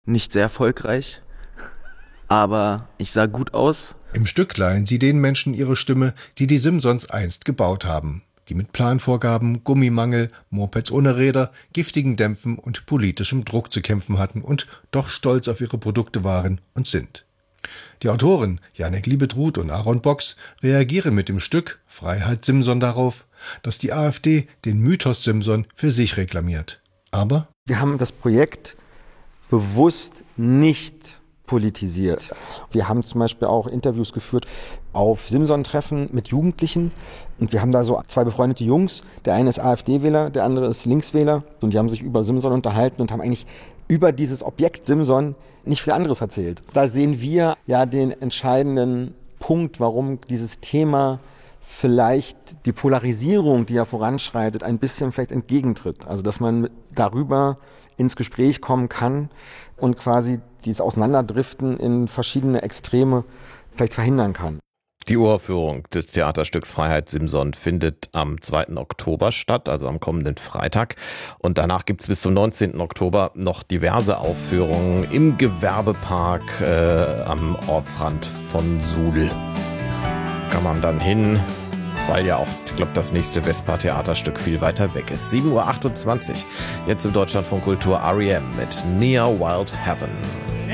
Nicht sehr erfolgreich, aber ich sah gut aus. Im Stück leihen sie den Menschen ihre Stimme, die die Simpsons einst gebaut haben. Die mit Planvorgaben, Gummimangel, Mopeds ohne Räder, giftigen Dämpfen und politischem Druck zu kämpfen hatten und doch stolz auf ihre Produkte waren und sind. Die Autoren Janek Liebetruth und Aaron Box reagieren mit dem Stück Freiheit Simson darauf, dass die AfD den Mythos Simson für sich reklamiert. Aber wir haben das Projekt bewusst nicht politisiert. Wir haben zum Beispiel auch Interviews geführt auf Simson-Treffen mit Jugendlichen und wir haben da so zwei befreundete Jungs. Der eine ist AfD-Wähler, der andere ist Linkswähler und die haben sich über Simson unterhalten und haben eigentlich über dieses Objekt Simson nicht viel anderes erzählt. Da sehen wir ja den entscheidenden Punkt, warum dieses Thema vielleicht die Polarisierung, die ja voranschreitet, ein bisschen vielleicht entgegentritt. Also dass man darüber ins Gespräch kommen kann und quasi dieses Auseinanderdriften in verschiedene Extreme vielleicht verhindern kann. Die Uraufführung des Theaterstücks Freiheit Simson findet am 2. Oktober statt, also am kommenden Freitag. Und danach gibt es bis zum 19. Oktober noch diverse Aufführungen im Gewerbepark am Ortsrand von Suhl. Kann man dann hin, weil ja auch, ich glaube, das nächste Vespa-Theaterstück viel weiter weg ist. 7:28 Uhr, jetzt im Deutschlandfunk Kultur R.E.M. mit Near Wild Heaven.